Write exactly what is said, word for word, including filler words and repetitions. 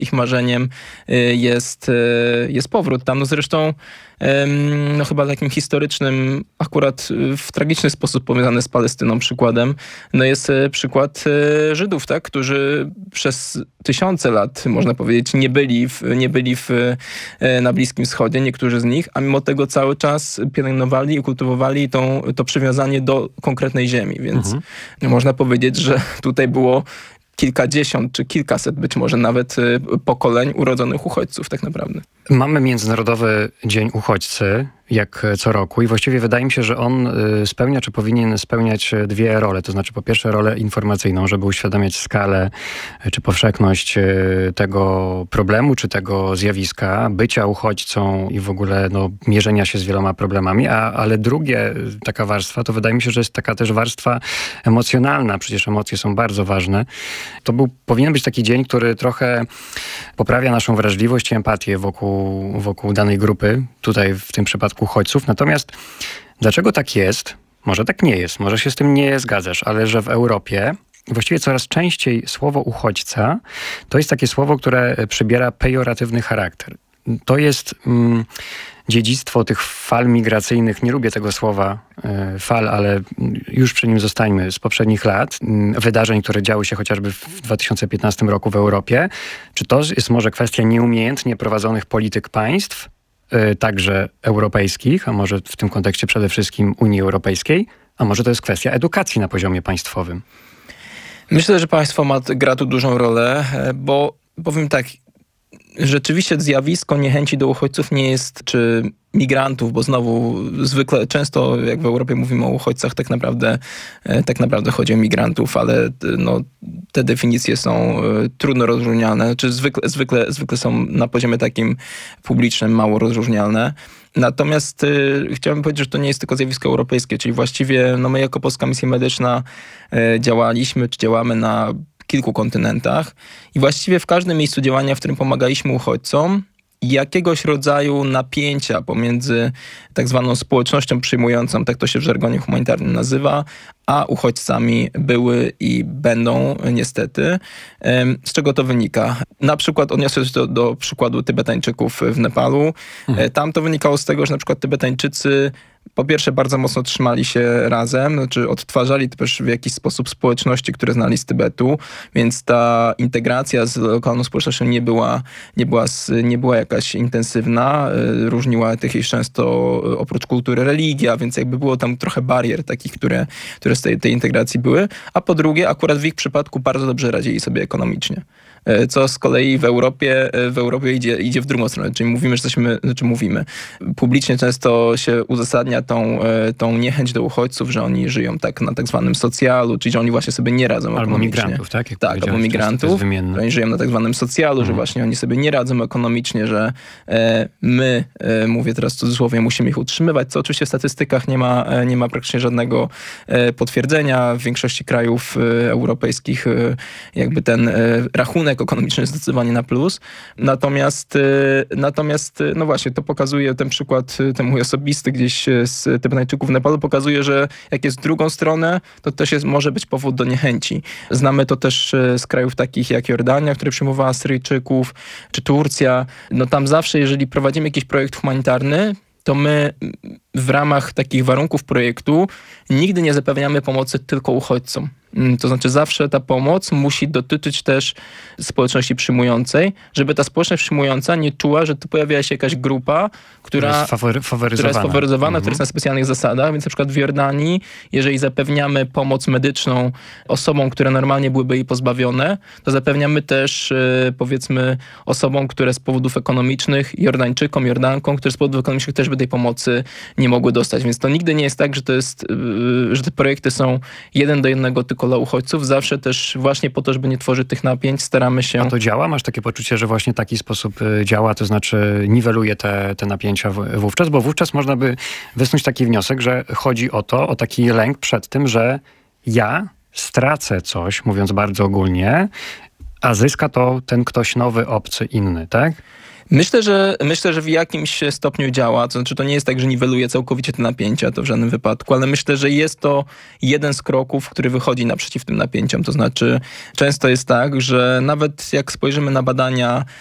ich marzeniem jest, jest powrót tam. No zresztą no chyba takim historycznym, akurat w tragiczny sposób powiązany z Palestyną przykładem, no jest przykład Żydów, tak, którzy przez tysiące lat, można powiedzieć, nie byli, w, nie byli w, na Bliskim Wschodzie, niektórzy z nich, a mimo tego cały czas pielęgnowali i kultywowali tą, to przywiązanie do konkretnej ziemi, więc mhm. można powiedzieć, że tutaj było kilkadziesiąt czy kilkaset być może nawet pokoleń urodzonych uchodźców tak naprawdę. Mamy Międzynarodowy Dzień Uchodźcy, jak co roku i właściwie wydaje mi się, że on spełnia, czy powinien spełniać dwie role. To znaczy po pierwsze rolę informacyjną, żeby uświadamiać skalę, czy powszechność tego problemu, czy tego zjawiska, bycia uchodźcą i w ogóle no, mierzenia się z wieloma problemami, a, ale drugie taka warstwa, to wydaje mi się, że jest taka też warstwa emocjonalna. Przecież emocje są bardzo ważne. To był, powinien być taki dzień, który trochę poprawia naszą wrażliwość i empatię wokół, wokół danej grupy, tutaj w tym przypadku uchodźców. Natomiast dlaczego tak jest? Może tak nie jest, może się z tym nie zgadzasz, ale że w Europie właściwie coraz częściej słowo uchodźca to jest takie słowo, które przybiera pejoratywny charakter. To jest mm, dziedzictwo tych fal migracyjnych, nie lubię tego słowa y, fal, ale już przy nim zostańmy, z poprzednich lat, y, wydarzeń, które działy się chociażby w dwa tysiące piętnastym roku w Europie. Czy to jest może kwestia nieumiejętnie prowadzonych polityk państw, y, także europejskich, a może w tym kontekście przede wszystkim Unii Europejskiej, a może to jest kwestia edukacji na poziomie państwowym? Myślę, że państwo ma, gra tu dużą rolę, bo powiem tak, rzeczywiście zjawisko niechęci do uchodźców nie jest, czy migrantów, bo znowu zwykle, często jak w Europie mówimy o uchodźcach, tak naprawdę, tak naprawdę chodzi o migrantów, ale no, te definicje są trudno rozróżnialne, czy zwykle, zwykle, zwykle są na poziomie takim publicznym mało rozróżnialne. Natomiast y, chciałbym powiedzieć, że to nie jest tylko zjawisko europejskie, czyli właściwie no, my jako Polska Misja Medyczna y, działaliśmy, czy działamy na kilku kontynentach i właściwie w każdym miejscu działania, w którym pomagaliśmy uchodźcom, jakiegoś rodzaju napięcia pomiędzy tak zwaną społecznością przyjmującą, tak to się w żargonie humanitarnym nazywa, a uchodźcami były i będą niestety. Z czego to wynika? Na przykład odniosę się do, do przykładu Tybetańczyków w Nepalu. Mhm. Tam to wynikało z tego, że na przykład Tybetańczycy po pierwsze bardzo mocno trzymali się razem, znaczy odtwarzali też w jakiś sposób społeczności, które znali z Tybetu, więc ta integracja z lokalną społecznością nie była, nie była, nie była jakaś intensywna. Różniła tych już często oprócz kultury religia, więc jakby było tam trochę barier takich, które, które z tej, tej integracji były. A po drugie, akurat w ich przypadku bardzo dobrze radzili sobie ekonomicznie. Co z kolei w Europie, w Europie idzie, idzie w drugą stronę, czyli mówimy, że jesteśmy, znaczy mówimy. Publicznie często się uzasadnia tą, tą niechęć do uchodźców, że oni żyją tak na tak zwanym socjalu, czyli że oni właśnie sobie nie radzą albo ekonomicznie. Migrantów, tak? Jak tak, albo migrantów, że oni żyją na tak zwanym socjalu, mhm. że właśnie oni sobie nie radzą ekonomicznie, że e, my, e, mówię teraz w cudzysłowie, musimy ich utrzymywać, co oczywiście w statystykach nie ma, e, nie ma praktycznie żadnego e, potwierdzenia. W większości krajów e, europejskich e, jakby ten e, rachunek ekonomiczny zdecydowanie na plus. Natomiast, natomiast no właśnie, to pokazuje ten przykład, ten mój osobisty gdzieś z Tybetańczyków w Nepalu, pokazuje, że jak jest w drugą stronę, to też jest, może być powód do niechęci. Znamy to też z krajów takich jak Jordania, która przyjmowała Syryjczyków, czy Turcja. No tam zawsze, jeżeli prowadzimy jakiś projekt humanitarny, to my w ramach takich warunków projektu nigdy nie zapewniamy pomocy tylko uchodźcom. To znaczy zawsze ta pomoc musi dotyczyć też społeczności przyjmującej, żeby ta społeczność przyjmująca nie czuła, że tu pojawia się jakaś grupa, która jest, fawory, faworyzowana. która jest faworyzowana, mhm. która jest na specjalnych zasadach. Więc na przykład w Jordanii, jeżeli zapewniamy pomoc medyczną osobom, które normalnie byłyby jej pozbawione, to zapewniamy też powiedzmy osobom, które z powodów ekonomicznych, Jordańczykom, Jordankom, które z powodów ekonomicznych też by tej pomocy nie mogły dostać. Więc to nigdy nie jest tak, że to jest, że te projekty są jeden do jednego tylko dla uchodźców. Zawsze też właśnie po to, żeby nie tworzyć tych napięć, staramy się... A to działa? Masz takie poczucie, że właśnie taki sposób działa, to znaczy niweluje te, te napięcia wówczas? Bo wówczas można by wysnuć taki wniosek, że chodzi o to, o taki lęk przed tym, że ja stracę coś, mówiąc bardzo ogólnie, a zyska to ten ktoś nowy, obcy, inny, tak? Myślę, że myślę, że w jakimś stopniu działa. To znaczy, to nie jest tak, że niweluje całkowicie te napięcia, to w żadnym wypadku, ale myślę, że jest to jeden z kroków, który wychodzi naprzeciw tym napięciom. To znaczy, często jest tak, że nawet jak spojrzymy na badania